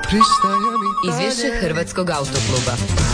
Izvješće Hrvatskog autokluba.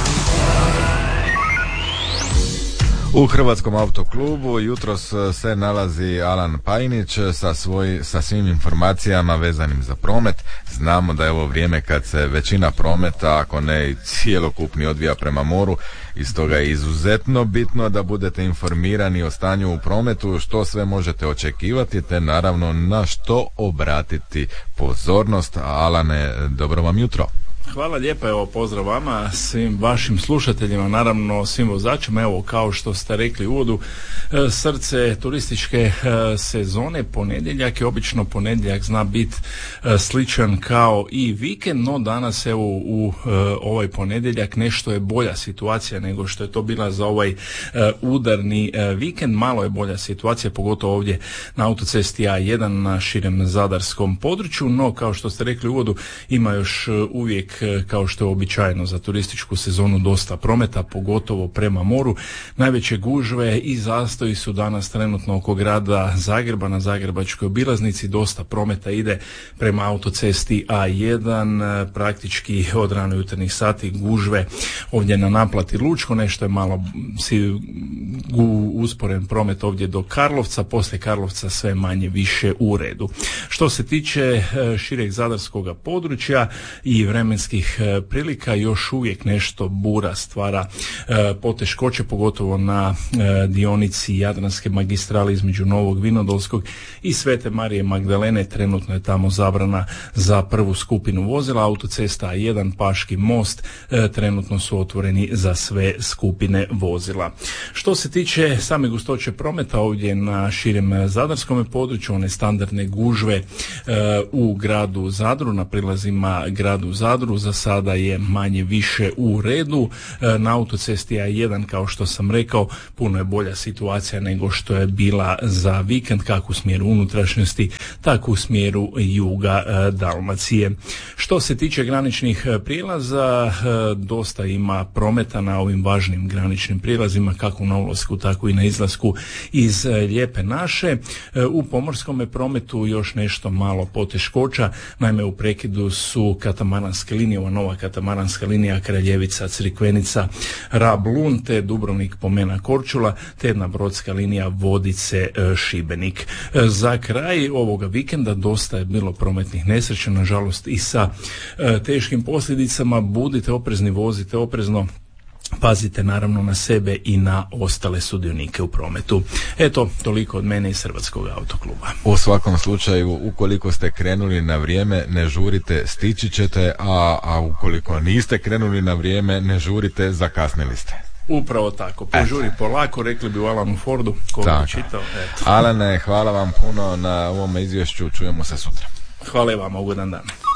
U Hrvatskom autoklubu jutros se nalazi Alan Pajnić sa svim informacijama vezanim za promet. Znamo da je ovo vrijeme kad se većina prometa, ako ne i cijelokupni, odvija prema moru i stoga je izuzetno bitno da budete informirani o stanju u prometu, što sve možete očekivati te naravno na što obratiti pozornost. Alane, dobro vam jutro. Hvala lijepa, evo pozdrav vama, svim vašim slušateljima, naravno svim vozačima. Evo, kao što ste rekli u uvodu, srce turističke sezone, ponedjeljak je, obično ponedjeljak zna biti sličan kao i vikend, no danas evo u ovaj ponedjeljak nešto je bolja situacija nego što je to bila za ovaj udarni vikend. Malo je bolja situacija, pogotovo ovdje na autocesti A1 na širem zadarskom području, no kao što ste rekli u uvodu, ima još uvijek, kao što je običajno za turističku sezonu, dosta prometa, pogotovo prema moru. Najveće gužve i zastoji su danas trenutno oko grada Zagreba na zagrebačkoj obilaznici. Dosta prometa ide prema autocesti A1, praktički od rano jutarnjih sati gužve ovdje na naplati Lučko, nešto je malo usporen promet ovdje do Karlovca, poslije Karlovca sve manje više u redu. Što se tiče šireg zadarskog područja i vremenskih prilika, još uvijek nešto bura stvara poteškoće, pogotovo na dionici Jadranske magistrale između Novog Vinodolskog i Svete Marije Magdalene. Trenutno je tamo zabrana za prvu skupinu vozila. Autocesta A1, Paški most, trenutno su otvoreni za sve skupine vozila. Što se tiče same gustoće prometa ovdje na širem zadarskom području, one standardne gužve u gradu Zadru, na prilazima gradu Zadru, za sada je manje više u redu. Na autocesti A1, kao što sam rekao, puno je bolja situacija nego što je bila za vikend, kako u smjeru unutrašnjosti, tako u smjeru juga Dalmacije. Što se tiče graničnih prijelaza, dosta ima prometa na ovim važnim graničnim prijelazima, kako na ulasku, tako i na izlasku iz Lijepe naše. U pomorskom prometu još nešto malo poteškoća, naime u prekidu su katamaranske linije, ova nova katamaranska linija Kraljevica, Crikvenica, Rab, Lun, te Dubrovnik, Pomena, Korčula, te jedna brodska linija Vodice, Šibenik. Za kraj ovoga vikenda dosta je bilo prometnih nesreća, nažalost i sa teškim posljedicama. Budite oprezni, vozite oprezno, pazite naravno na sebe i na ostale sudionike u prometu. Eto, toliko od mene iz Hrvatskog autokluba. U svakom slučaju, ukoliko ste krenuli na vrijeme, ne žurite, stići ćete, a ukoliko niste krenuli na vrijeme, ne žurite, zakasnili ste. Upravo tako, požuri polako, rekli bi u Alanu Fordu, ko je čitao. Alane, hvala vam puno na ovom izvješću, čujemo se sutra. Hvala i vama, ugodan dan.